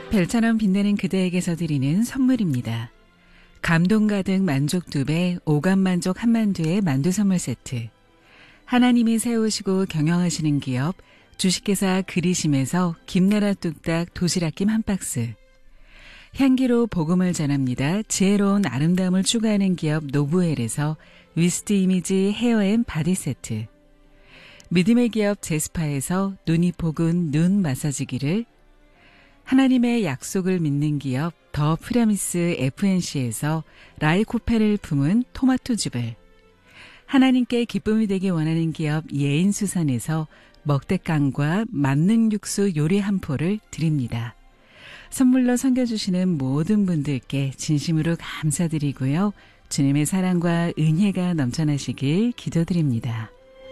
별처럼 빛나는 그대에게서 드리는 선물입니다. 감동 가득 만족 2배, 오감 만족 한만두의 만두 선물 세트. 하나님이 세우시고 경영하시는 기업 주식회사 그리심에서 김나라 뚝딱 도시락김 한 박스. 향기로 복음을 전합니다. 지혜로운 아름다움을 추구하는 기업 노브웰에서 위스트 이미지 헤어앤 바디 세트. 믿음의 기업 제스파에서 눈이 포근 눈 마사지기를, 하나님의 약속을 믿는 기업 더 프라미스 FNC에서 라이코페를 품은 토마토즙을, 하나님께 기쁨이 되기 원하는 기업 예인수산에서 먹대깡과 만능 육수 요리 한 포를 드립니다. 선물로 섬겨주시는 모든 분들께 진심으로 감사드리고요. 주님의 사랑과 은혜가 넘쳐나시길 기도드립니다.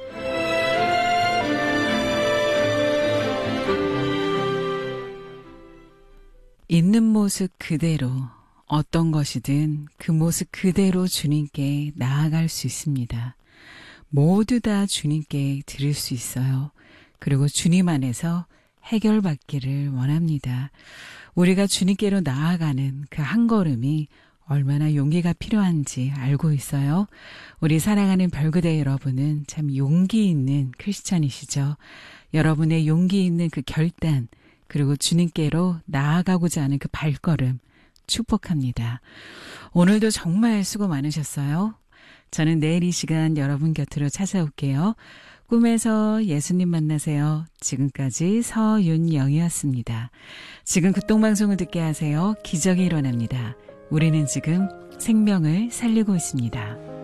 있는 모습 그대로 어떤 것이든 그 모습 그대로 주님께 나아갈 수 있습니다. 모두 다 주님께 드릴 수 있어요. 그리고 주님 안에서 해결받기를 원합니다. 우리가 주님께로 나아가는 그 한 걸음이 얼마나 용기가 필요한지 알고 있어요. 우리 사랑하는 별그대 여러분은 참 용기 있는 크리스찬이시죠. 여러분의 용기 있는 그 결단, 그리고 주님께로 나아가고자 하는 그 발걸음 축복합니다. 오늘도 정말 수고 많으셨어요. 저는 내일 이 시간 여러분 곁으로 찾아올게요. 꿈에서 예수님 만나세요. 지금까지 서윤영이었습니다. 지금 극동방송을 듣게 하세요. 기적이 일어납니다. 우리는 지금 생명을 살리고 있습니다.